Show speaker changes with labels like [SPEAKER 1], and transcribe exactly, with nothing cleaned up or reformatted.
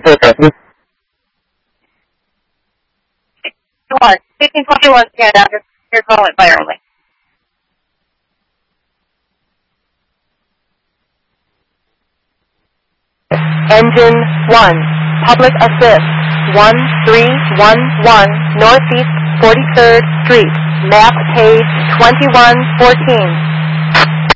[SPEAKER 1] fifteen twenty-one, stand out. You're calling fire only.
[SPEAKER 2] Engine one, public assist, one three one one, Northeast forty-third Street, map page twenty-one fourteen.